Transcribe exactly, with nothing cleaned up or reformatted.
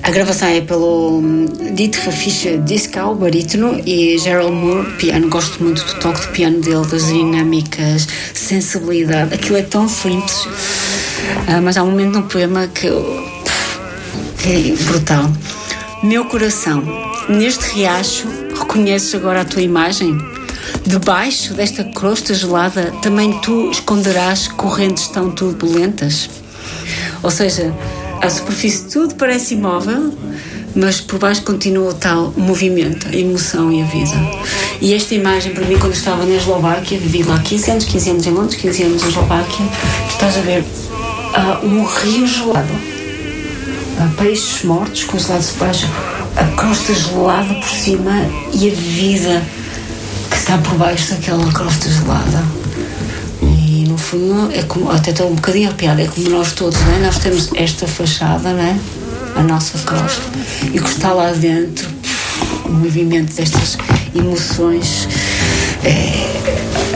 A gravação é pelo Dieter Fischer-Dieskau, barítono, e Gerald Moore, piano. Gosto muito do toque de piano dele, das dinâmicas, sensibilidade. Aquilo é tão simples, uh, mas há um momento no poema que, que é brutal. Meu coração, neste riacho, reconheces agora a tua imagem? Debaixo desta crosta gelada, também tu esconderás correntes tão turbulentas? Ou seja, a superfície tudo parece imóvel, mas por baixo continua o tal movimento, a emoção e a vida. E esta imagem, para mim, quando eu estava na Eslováquia, vivi lá quinze anos, quinze anos em Londres, quinze anos na Eslováquia, tu estás a ver uh, um rio gelado, uh, peixes mortos congelados por baixo, a crosta gelada por cima e a vida que está por baixo daquela crosta gelada. E no fundo é como, até estou um bocadinho arrepiada, é como nós todos, não é? Nós temos esta fachada, não é? A nossa crosta, e o que está lá dentro, o movimento destas emoções é